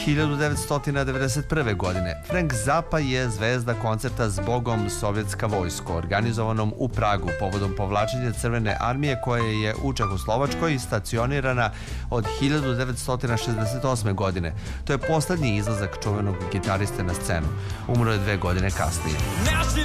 1991. godine. Frank Zappa je zvezda koncerta Zbogom sovjetska vojsko, organizovanom u Pragu povodom povlačenja Crvene armije koja je u Čehoslovačkoj stacionirana od 1968. godine. To je poslednji izlazak čuvenog gitariste na scenu. Umro je 2 godine kasnije.